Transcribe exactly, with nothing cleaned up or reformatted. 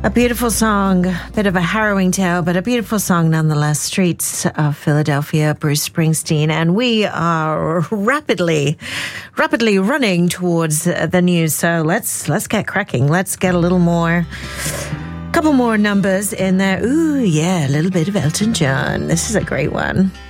A beautiful song, bit of a harrowing tale, but a beautiful song nonetheless. Streets of Philadelphia, Bruce Springsteen. And we are rapidly, rapidly running towards the news. So let's, let's get cracking. Let's get a little more, couple more numbers in there. Ooh, yeah, a little bit of Elton John. This is a great one.